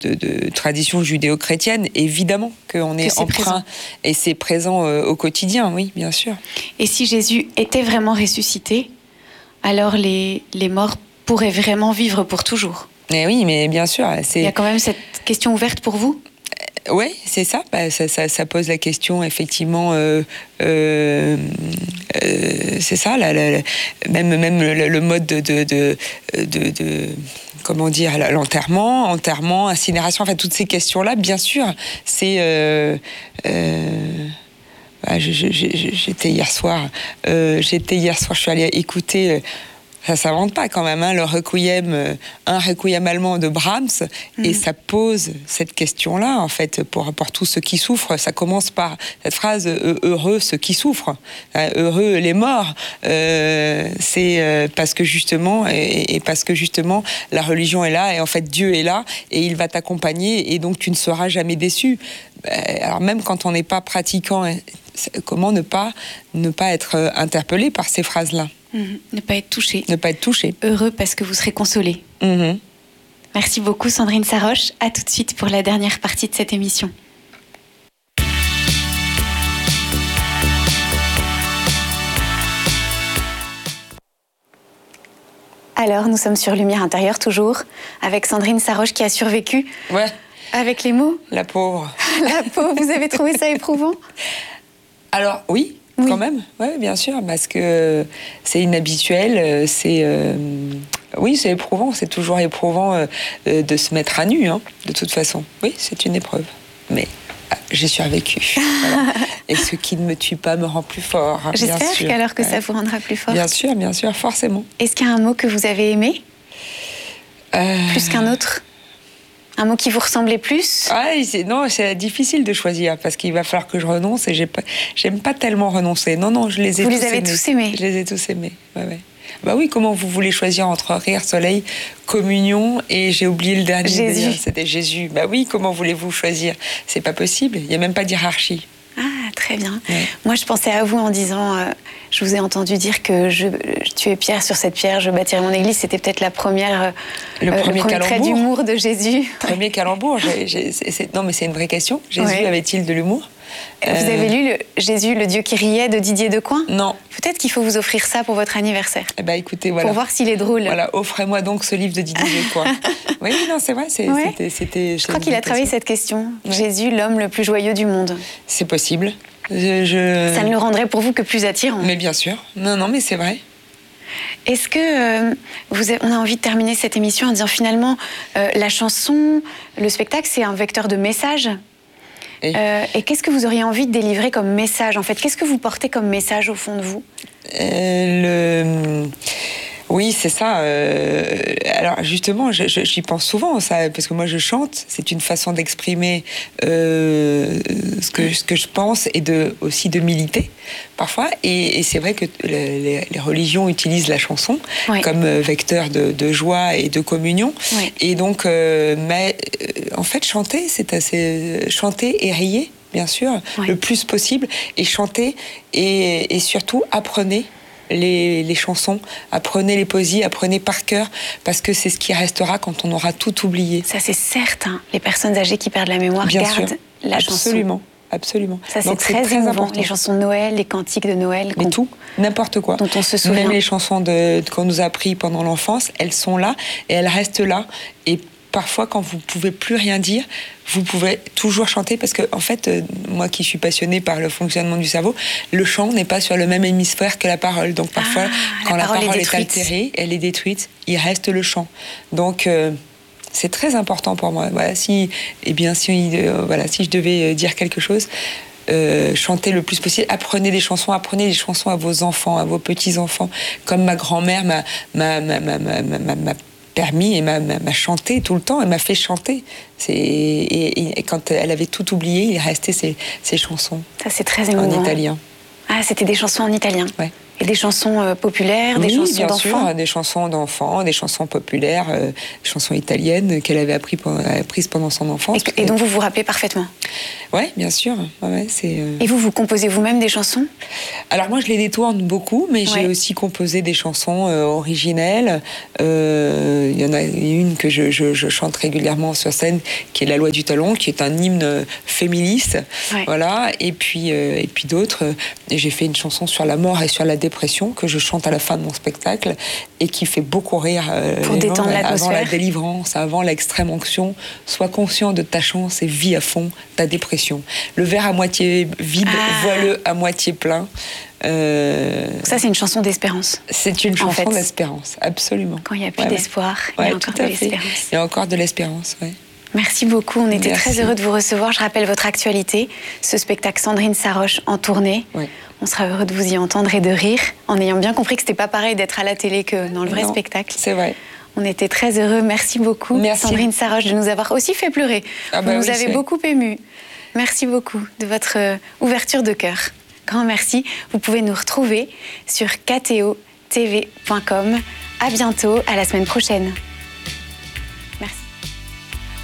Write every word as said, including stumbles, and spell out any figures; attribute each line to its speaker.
Speaker 1: de, de tradition judéo-chrétienne, évidemment qu'on est emprunt présent. Et c'est présent euh, au quotidien, oui, bien sûr.
Speaker 2: Et si Jésus était vraiment ressuscité, alors les, les morts pourraient vraiment vivre pour toujours?
Speaker 1: Eh oui, mais bien sûr. C'est...
Speaker 2: Il y a quand même cette question ouverte pour vous?
Speaker 1: Oui, c'est ça. Bah, ça, ça. Ça pose la question, effectivement. Euh, euh, euh, c'est ça, la, la, la, même, même le, le mode de, de, de, de, de comment dire, l'enterrement, enterrement, incinération, enfin toutes ces questions-là, bien sûr, c'est. Euh, euh, bah, je, je, je, j'étais hier soir. Euh, j'étais hier soir. Je suis allée écouter. Euh, Ça ne s'invente pas quand même, hein, le requiem, euh, un requiem allemand de Brahms, mmh. et ça pose cette question-là, en fait, pour, pour tous ceux qui souffrent. Ça commence par cette phrase euh, « heureux ceux qui souffrent euh, »,« heureux les morts euh, ». C'est euh, parce que justement, et, et parce que justement, la religion est là, et en fait, Dieu est là, et il va t'accompagner, et donc tu ne seras jamais déçu. Alors même quand on n'est pas pratiquant, comment ne pas, ne pas être interpellé par ces phrases-là?
Speaker 2: Mmh, ne pas être touché.
Speaker 1: Ne pas être touché.
Speaker 2: Heureux parce que vous serez consolé.
Speaker 1: Mmh.
Speaker 2: Merci beaucoup Sandrine Saroche. À tout de suite pour la dernière partie de cette émission. Alors, nous sommes sur Lumière Intérieure toujours, avec Sandrine Saroche qui a survécu.
Speaker 1: Ouais.
Speaker 2: Avec les mots.
Speaker 1: La pauvre.
Speaker 2: La pauvre, vous avez trouvé ça éprouvant? Alors,
Speaker 1: oui. Oui. Quand même, oui, bien sûr, parce que c'est inhabituel, c'est... Euh, oui, c'est éprouvant, c'est toujours éprouvant euh, de se mettre à nu, hein, de toute façon. Oui, c'est une épreuve, mais ah, j'ai survécu. Voilà. Et ce qui ne me tue pas me rend plus fort, hein, bien sûr.
Speaker 2: J'espère qu'alors que ouais. ça vous rendra plus fort.
Speaker 1: Bien sûr, bien sûr, forcément.
Speaker 2: Est-ce qu'il y a un mot que vous avez aimé euh... plus qu'un autre? Un mot qui vous ressemblait plus?
Speaker 1: Ah, c'est, non, c'est difficile de choisir parce qu'il va falloir que je renonce et j'ai pas, j'aime pas tellement renoncer. Non, non, je les ai
Speaker 2: vous
Speaker 1: tous
Speaker 2: les avez
Speaker 1: aimés.
Speaker 2: tous aimés?
Speaker 1: Je les ai tous aimés, ouais, ouais. Bah oui, comment vous voulez choisir entre rire, soleil, communion et j'ai oublié le dernier.
Speaker 2: Jésus.
Speaker 1: Déjà, c'était Jésus. Bah oui, comment voulez-vous choisir? C'est pas possible, il n'y a même pas de hiérarchie.
Speaker 2: Ah, très bien.
Speaker 1: Ouais.
Speaker 2: Moi, je pensais à vous en disant, euh, je vous ai entendu dire que je, tu es pierre sur cette pierre, je bâtirai mon église. C'était peut-être la première, euh,
Speaker 1: le premier,
Speaker 2: le premier trait d'humour de Jésus.
Speaker 1: Premier calembour. J'ai, j'ai, c'est, non, mais c'est une vraie question. Jésus ouais. avait-il de l'humour?
Speaker 2: Vous euh... avez lu le, Jésus, le Dieu qui riait de Didier Decoing?
Speaker 1: Non.
Speaker 2: Peut-être qu'il faut vous offrir ça pour votre anniversaire.
Speaker 1: Eh ben, écoutez, voilà.
Speaker 2: Pour voir s'il est drôle.
Speaker 1: Voilà, offrez-moi donc ce livre de Didier Decoing. Oui, non, c'est vrai. C'est,
Speaker 2: ouais.
Speaker 1: c'était, c'était,
Speaker 2: je crois qu'il a travaillé cette question. Ouais. Jésus, l'homme le plus joyeux du monde.
Speaker 1: C'est possible. Je, je...
Speaker 2: Ça ne le rendrait pour vous que plus attirant.
Speaker 1: Mais bien sûr. Non, non, mais c'est vrai.
Speaker 2: Est-ce que euh, vous avez, on a envie de terminer cette émission en disant finalement euh, la chanson, le spectacle, c'est un vecteur de message. Et, euh, et qu'est-ce que vous auriez envie de délivrer comme message en fait? Qu'est-ce que vous portez comme message au fond de vous?
Speaker 1: euh, le... Oui, c'est ça. Euh, alors justement, je, je, j'y pense souvent, ça, parce que moi je chante. C'est une façon d'exprimer euh, ce que ce que je pense et de aussi de militer parfois. Et, et c'est vrai que les, les religions utilisent la chanson ouais. comme vecteur de, de joie et de communion. Ouais. Et donc, euh, mais euh, en fait, chanter, c'est assez chanter et rier, bien sûr, ouais. le plus possible, et chanter et, et surtout apprenez. Les, les chansons, apprenez les poésies, apprenez par cœur, parce que c'est ce qui restera quand on aura tout oublié.
Speaker 2: Ça, c'est certain. Les personnes âgées qui perdent la mémoire
Speaker 1: Bien
Speaker 2: gardent
Speaker 1: sûr.
Speaker 2: la
Speaker 1: absolument,
Speaker 2: chanson.
Speaker 1: Absolument, absolument.
Speaker 2: Ça, c'est Donc, très, c'est très important. Les chansons de Noël, les cantiques de Noël.
Speaker 1: Mais tout, n'importe quoi.
Speaker 2: Dont on se souvient.
Speaker 1: Même les chansons de, qu'on nous a apprises pendant l'enfance, elles sont là et elles restent là. Et parfois, quand vous ne pouvez plus rien dire, vous pouvez toujours chanter parce que, en fait, euh, moi qui suis passionnée par le fonctionnement du cerveau, le chant n'est pas sur le même hémisphère que la parole. Donc parfois, ah, quand la parole, la parole est, est altérée, elle est détruite, il reste le chant. Donc euh, c'est très important pour moi. Voilà, si, eh bien, si, euh, voilà, si je devais dire quelque chose, euh, chantez le plus possible, apprenez des chansons, apprenez des chansons à vos enfants, à vos petits-enfants, comme ma grand-mère m'a, m'a, m'a, m'a, m'a, m'a, m'a permis et m'a, m'a chanté tout le temps, elle m'a fait chanter. C'est, et, et quand elle avait tout oublié, il restait ses, ses chansons.
Speaker 2: Ça, c'est très émouvant.
Speaker 1: En italien.
Speaker 2: Ah, c'était des chansons en italien.
Speaker 1: Ouais.
Speaker 2: Et des chansons euh, populaires,
Speaker 1: oui,
Speaker 2: des chansons
Speaker 1: bien
Speaker 2: d'enfants.
Speaker 1: Sûr, des chansons d'enfants, des chansons populaires, euh, des chansons italiennes qu'elle avait appris, apprises pendant son enfance.
Speaker 2: Et, et dont vous vous rappelez parfaitement.
Speaker 1: Oui, bien sûr. Ouais, ouais, c'est, euh...
Speaker 2: Et vous, vous composez vous-même des chansons?
Speaker 1: Alors moi, je les détourne beaucoup, mais ouais. j'ai aussi composé des chansons euh, originelles. Euh, il y en a une que je, je, je chante régulièrement sur scène, qui est La Loi du Talon, qui est un hymne féministe. Ouais. Voilà. Et puis, euh, et puis d'autres. Et j'ai fait une chanson sur la mort et sur la dépression que je chante à la fin de mon spectacle et qui fait beaucoup rire. Euh,
Speaker 2: Pour détendre l'atmosphère.
Speaker 1: Avant la délivrance, avant l'extrême onction, sois conscient de ta chance et vis à fond ta dépression. Le verre à moitié vide, ah. vois-le à moitié plein.
Speaker 2: Euh... Ça, c'est une chanson d'espérance.
Speaker 1: C'est une chanson en fait. d'espérance, absolument.
Speaker 2: Quand il n'y a plus
Speaker 1: ouais,
Speaker 2: d'espoir,
Speaker 1: ouais.
Speaker 2: il y a
Speaker 1: ouais,
Speaker 2: encore de l'espérance.
Speaker 1: Il y a encore de l'espérance, oui.
Speaker 2: Merci beaucoup, on était
Speaker 1: Merci.
Speaker 2: très heureux de vous recevoir. Je rappelle votre actualité, ce spectacle Sandrine Saroche en tournée.
Speaker 1: Oui.
Speaker 2: On sera heureux de vous y entendre et de rire, en ayant bien compris que c'était pas pareil d'être à la télé que dans le vrai
Speaker 1: non,
Speaker 2: spectacle.
Speaker 1: C'est vrai.
Speaker 2: On était très heureux. Merci beaucoup,
Speaker 1: Merci.
Speaker 2: Sandrine Saroche, de nous avoir aussi fait pleurer.
Speaker 1: Ah bah
Speaker 2: vous
Speaker 1: oui,
Speaker 2: nous avez
Speaker 1: c'est...
Speaker 2: beaucoup émus. Merci beaucoup de votre euh, ouverture de cœur. Grand merci. Vous pouvez nous retrouver sur k t o t v point com. À bientôt, à la semaine prochaine.